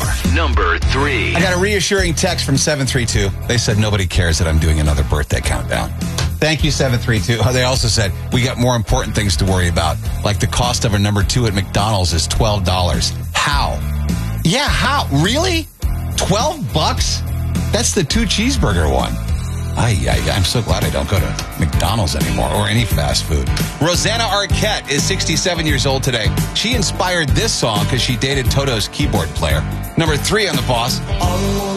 Number 3. I got a reassuring text from 732. They said nobody cares that I'm doing another birthday countdown. Thank you, 732. They also said we got more important things to worry about, like the cost of a number 2 at McDonald's is $12. How? Yeah, how? Really? $12? That's the 2 cheeseburger one. I'm so glad I don't go to McDonald's anymore or any fast food. Rosanna Arquette is 67 years old today. She inspired this song because she dated Toto's keyboard player. Number 3 on the boss.